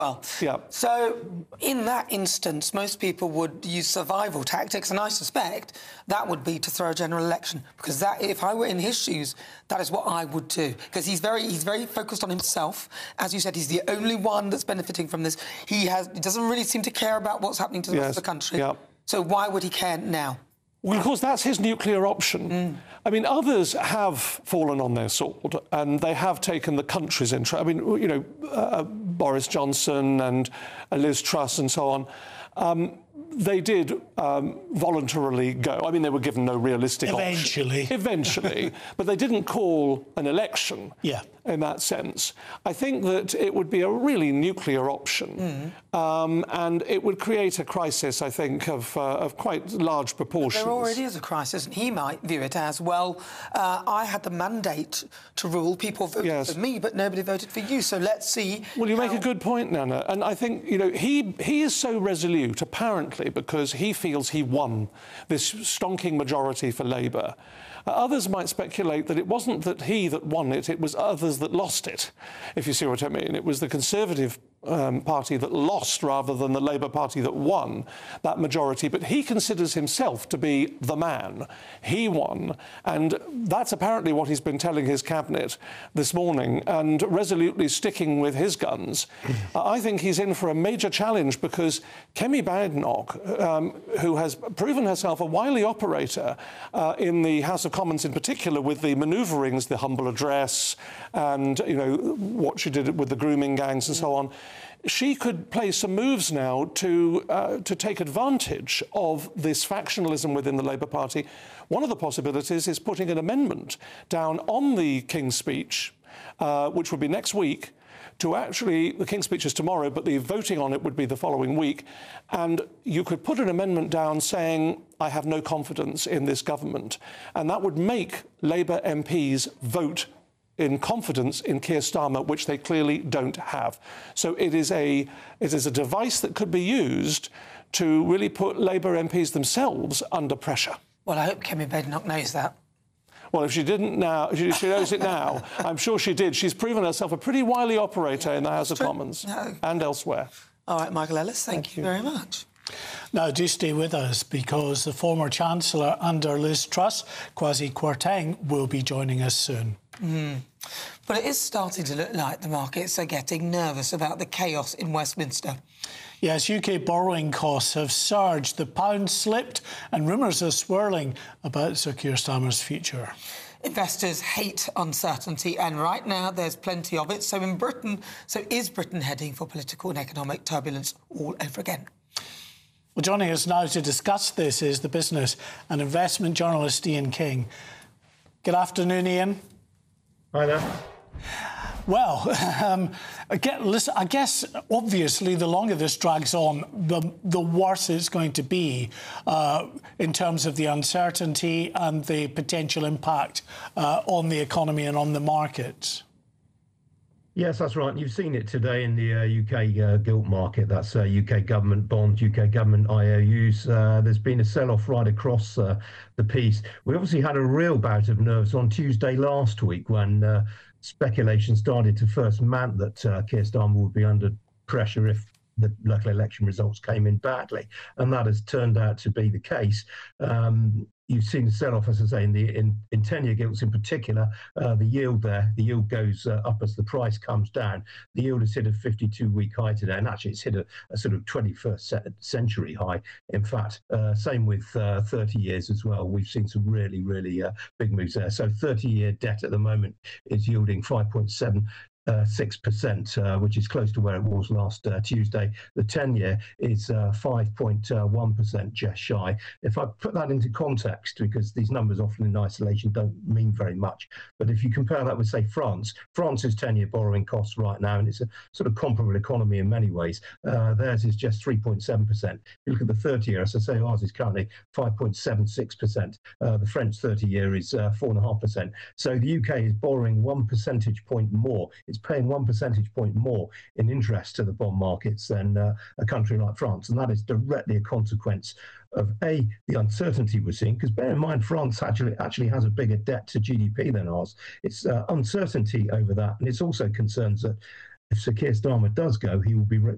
Well, yeah. So in that instance, most people would use survival tactics, and I suspect that would be to throw a general election, because that, if I were in his shoes, that is what I would do. Because he's very focused on himself. As you said, he's the only one that's benefiting from this. He doesn't really seem to care about what's happening to the rest of the country. Yeah. So why would he care now? Well, of course, that's his nuclear option. I mean, others have fallen on their sword and they have taken the country's interest. I mean, you know, Boris Johnson and Liz Truss and so on. They did voluntarily go. I mean, they were given no realistic option. Eventually. But they didn't call an election in that sense. I think that it would be a really nuclear option. And it would create a crisis, I think, of quite large proportions. But there already is a crisis, and he might view it as, well, I had the mandate to rule. People voted for me, but nobody voted for you. So let's see. Well, you make a good point, Nana. And I think, you know, he is so resolute, apparently, because he feels he won this stonking majority for Labour. Others might speculate that it wasn't that he that won it, it was others that lost it, if you see what I mean. It was the Conservative Party that lost rather than the Labour Party that won that majority. But he considers himself to be the man. He won. And that's apparently what he's been telling his cabinet this morning, and resolutely sticking with his guns. I think he's in for a major challenge, because Kemi Badenoch, who has proven herself a wily operator in the House of Commons in particular, with the manoeuvrings, the humble address, and, you know, what she did with the grooming gangs and so on, she could play some moves now to take advantage of this factionalism within the Labour Party. One of the possibilities is putting an amendment down on the King's Speech, which would be next week, to actually, the King's Speech is tomorrow, but the voting on it would be the following week. And you could put an amendment down saying, I have no confidence in this government. And that would make Labour MPs vote in confidence in Keir Starmer, which they clearly don't have. So it is a device that could be used to really put Labour MPs themselves under pressure. Well, I hope Kemi Badenoch knows that. Well, if she didn't now, she knows it now. I'm sure she did. She's proven herself a pretty wily operator in the House of Commons and elsewhere. All right, Michael Ellis, thank you very much. Now, do stay with us, because the former Chancellor under Liz Truss, Kwasi Kwarteng, will be joining us soon. But it is starting to look like the markets are getting nervous about the chaos in Westminster. Yes, UK borrowing costs have surged, the pound slipped, and rumours are swirling about Sir Keir Starmer's future. Investors hate uncertainty, and right now there's plenty of it. So is Britain heading for political and economic turbulence all over again? Well, joining us now to discuss this is the business and investment journalist Ian King. Good afternoon, Ian. Hi there. Well, I guess, obviously, the longer this drags on, the worse it's going to be in terms of the uncertainty and the potential impact on the economy and on the markets. Yes, that's right. You've seen it today in the UK gilt market. That's UK government bonds, UK government IOUs. There's been a sell-off right across the piece. We obviously had a real bout of nerves on Tuesday last week when speculation started to first mount that Keir Starmer would be under pressure if the local election results came in badly, and that has turned out to be the case. You've seen the sell-off, as I say, in 10-year gilts in particular. The yield goes up as the price comes down. The yield has hit a 52-week high today, and actually it's hit a sort of 21st century high. In fact, same with 30 years as well. We've seen some really big moves there. So 30-year debt at the moment is yielding 5.7%. 6%, which is close to where it was last Tuesday. The 10-year is 5.1%, just shy. If I put that into context, because these numbers often in isolation don't mean very much, but if you compare that with, say, France's 10-year borrowing costs right now, and it's a sort of comparable economy in many ways, theirs is just 3.7%. If you look at the 30-year, as I say, ours is currently 5.76%. The French 30-year is 4.5%. So the UK is borrowing 1 percentage point more. It's paying 1 percentage point more in interest to the bond markets than a country like France. And that is directly a consequence of, A, the uncertainty we're seeing, because bear in mind, France actually has a bigger debt to GDP than ours. It's uncertainty over that. And it's also concerns that if Sir Keir Starmer does go, he will be